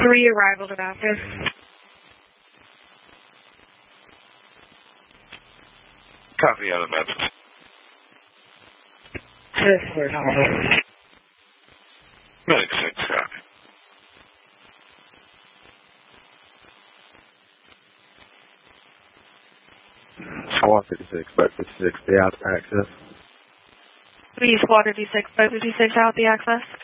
3 arrival to Baptist. Copy out of Baptist. Medic 6, copy. Squad 56, Boat 56, the out access. 3 Squad 56, Boat 56 out the access.